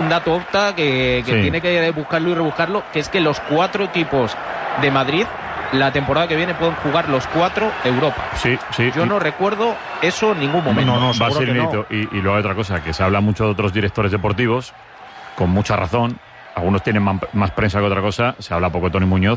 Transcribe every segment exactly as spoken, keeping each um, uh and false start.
dato opta que, que Sí. tiene que buscarlo y rebuscarlo, que es que los cuatro equipos de Madrid la temporada que viene pueden jugar los cuatro Europa. Sí, sí. Yo no recuerdo eso en ningún momento. No, no, va a Seguro ser que no. inédito. Y, y luego hay otra cosa, que se habla mucho de otros directores deportivos, con mucha razón. Algunos tienen más, más prensa que otra cosa. Se habla poco de Tony Muñoz.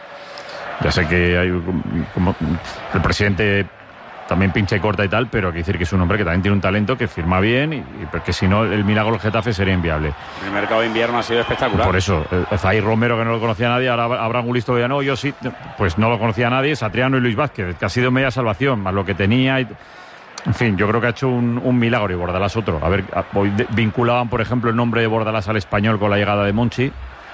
Ya sé que hay como el presidente también pincha y corta y tal, pero hay que decir que es un hombre que también tiene un talento, que firma bien, y, y porque si no el milagro del Getafe sería inviable. El mercado de invierno ha sido espectacular. Por eso, eh, Zahir Romero, que no lo conocía nadie, ahora Abraham Gulisto ya no, yo sí, pues no lo conocía nadie, Satriano y Luis Vázquez, que ha sido media salvación, más lo que tenía. Y, en fin, yo creo que ha hecho un, un milagro, y Bordalás otro. A ver, a, hoy de, vinculaban, por ejemplo, el nombre de Bordalás al Español con la llegada de Monchi.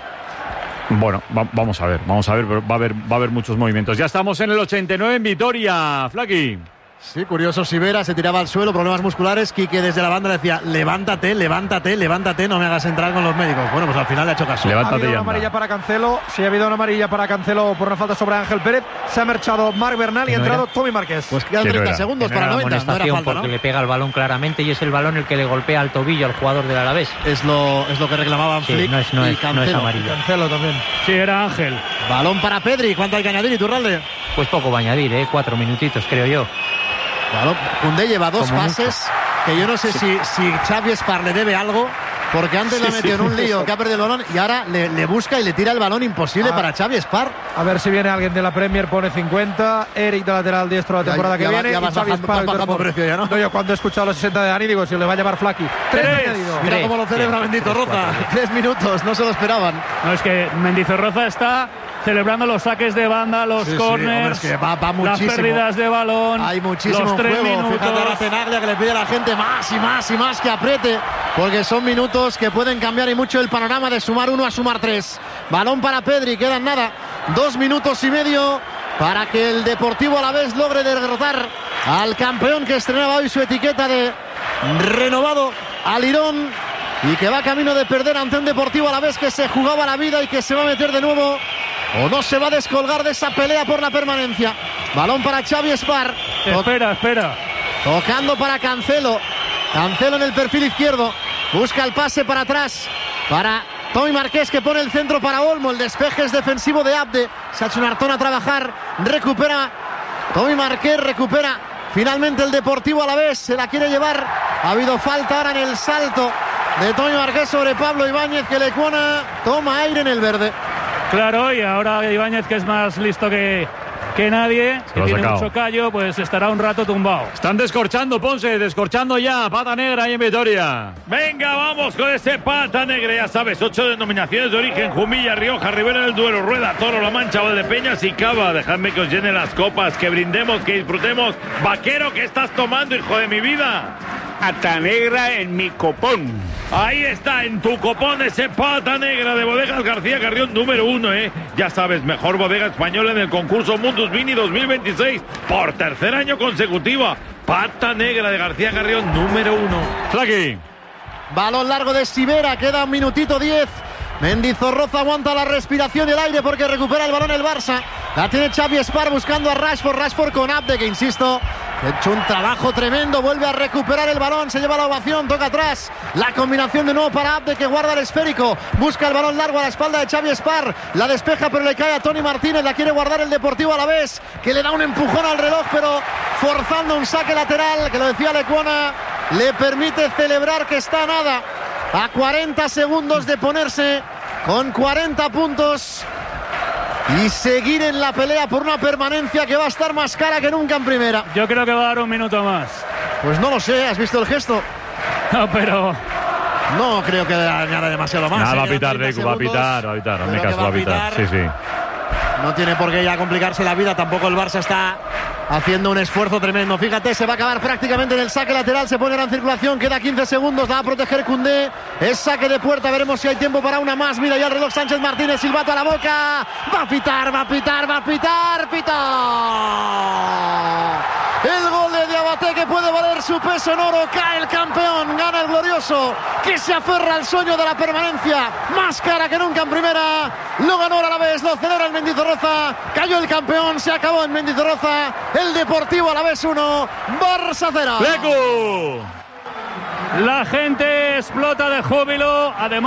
Bueno, va, vamos a ver, vamos a ver, pero va a haber, va a haber muchos movimientos. Ya estamos en el ochenta y nueve en Vitoria, Flaqui. Sí, curioso, Sivera se tiraba al suelo, problemas musculares. Quique desde la banda le decía, levántate, levántate, levántate, no me hagas entrar con los médicos. Bueno, pues al final le ha hecho caso. Levántate. Ha habido y una anda. amarilla para Cancelo. Sí, ha habido una amarilla para Cancelo por una falta sobre Ángel Pérez. Se ha marchado Marc Bernal y ha no entrado era. Tommy Márquez. Pues quedan Que no treinta era. segundos Que no para era noventa, no era amonestación falta, porque ¿no? le pega el balón claramente y es el balón el que le golpea al tobillo al jugador del Alavés. Es lo, es lo que reclamaban Sí, Flick no es, no y es, no es Cancelo. amarilla. Cancelo también. Sí, era Ángel. Balón para Pedri, ¿cuánto hay que añadir, Iturralde? Pues poco va a añadir, ¿eh? Cuatro minutitos, creo yo. Balón. Koundé lleva dos Como pases que yo no sé si, si Xavi Espar le debe algo, porque antes le ha metido en un lío que ha perdido el balón y ahora le, le busca y le tira el balón imposible Ah. para Xavi Espar. A ver si viene alguien de la Premier, pone cincuenta. Eric de lateral diestro la Ya- temporada ya que va- viene. ya y vas Xavi bajando- Espar, vas bajando Víctor Font. precio ya, ¿no? Yo cuando he escuchado los sesenta de Dani digo, si le va a llevar Flaky. Tres Tres. añadido. Mira Tres, cómo lo celebra sí, Mendizorroza. tres, cuatro. Tres minutos, no se lo esperaban. No, es que Mendizorroza está celebrando los saques de banda, los Sí, sí, hombre, corners, es que va- va las muchísimo. pérdidas de balón, Hay muchísimo los tres juego. minutos. Fíjate ahora Tenaglia que le pide a la gente más y más y más que apriete, porque son minutos que pueden cambiar y mucho el panorama de sumar uno a sumar tres. Balón para Pedri, quedan nada, dos minutos y medio para que el Deportivo Alavés logre derrotar al campeón que estrenaba hoy su etiqueta de renovado al Lirón y que va camino de perder ante un Deportivo Alavés que se jugaba la vida y que se va a meter de nuevo o no se va a descolgar de esa pelea por la permanencia. Balón para Xavi Espar. Espera, espera. Tocando para Cancelo. Cancelo en el perfil izquierdo. Busca el pase para atrás. Para Tommy Márquez, que pone el centro para Olmo. El despeje es defensivo de Abde. Se ha hecho un hartón a trabajar. Recupera. Tommy Márquez recupera. Finalmente el Deportivo Alavés se la quiere llevar. Ha habido falta ahora en el salto de Tommy Márquez sobre Pablo Ibáñez, que le cuona. Toma aire en el verde. Claro, y ahora Ibáñez, que es más listo que, que nadie, Se que lo ha tiene sacado. mucho callo, pues estará un rato tumbado. Están descorchando, Ponce, descorchando ya, pata negra ahí en Vitoria. Venga, vamos con ese pata negra, ya sabes, ocho denominaciones de origen: Jumilla, Rioja, Ribera del Duero, Rueda, Toro, La Mancha, Valdepeñas y Cava. Dejadme que os llene las copas, que brindemos, que disfrutemos. Vaquero, ¿qué estás tomando, hijo de mi vida? Pata negra en mi copón. Ahí está, en tu copón, ese pata negra de Bodegas García Carrión número uno, ¿eh? Ya sabes, mejor bodega española en el concurso Mundus Vini dos mil veintiséis por tercer año consecutiva. Pata negra de García Carrión número uno. Flaqui. Balón largo de Sivera, queda un minutito diez. Mendizorroza aguanta la respiración y el aire porque recupera el balón el Barça. La tiene Xavi Espar buscando a Rashford. Rashford con Abde, que insisto, ha hecho un trabajo tremendo. Vuelve a recuperar el balón, se lleva la ovación, toca atrás. La combinación de nuevo para Abde, que guarda el esférico. Busca el balón largo a la espalda de Xavi Espar. La despeja, pero le cae a Tony Martínez. La quiere guardar el Deportivo Alavés, que le da un empujón al reloj, pero forzando un saque lateral, que lo decía Lecuona, le permite celebrar que está a nada. A cuarenta segundos de ponerse con cuarenta puntos y seguir en la pelea por una permanencia que va a estar más cara que nunca en primera. Yo creo que va a dar un minuto más. Pues no lo sé, ¿has visto el gesto? No, pero No creo que añada demasiado más. Nada, ¿eh? va a Quedan pitar, treinta Deco, va a segundos. pitar, va a pitar. Creo Hazme que caso, va a pitar. Sí, sí. No tiene por qué ya complicarse la vida, tampoco el Barça está haciendo un esfuerzo tremendo. Fíjate, se va a acabar prácticamente en el saque lateral, se pone ahora en circulación, queda quince segundos, la va a proteger Koundé. Es saque de puerta, veremos si hay tiempo para una más. Mira ya el reloj, Sánchez Martínez, silbato a la boca. Va a pitar, va a pitar, va a pitar, pita. El gol de Diabaté, que puede valer su peso en oro. Cae el campeón, gana el glorioso, que se aferra al sueño de la permanencia, más cara que nunca en primera. Lo ganó a la vez, lo celebra el Mendizorroza. Cayó el campeón, se acabó en Mendizorroza. El Deportivo Alavés uno, Barça cero. ¡Deco! la gente explota de júbilo. Además